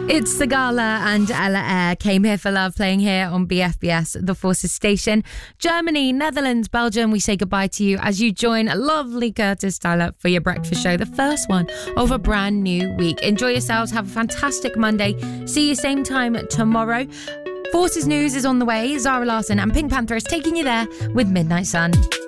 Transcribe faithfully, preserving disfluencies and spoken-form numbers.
It's Sigala and Ella Air, Came Here for Love, playing here on B F B S, The Forces Station. Germany, Netherlands, Belgium, we say goodbye to you as you join lovely Curtis Tyler for your breakfast show, the first one of a brand new week. Enjoy yourselves, have a fantastic Monday. See you same time tomorrow. Forces News is on the way. Zara Larsson and Pink Panther is taking you there with Midnight Sun.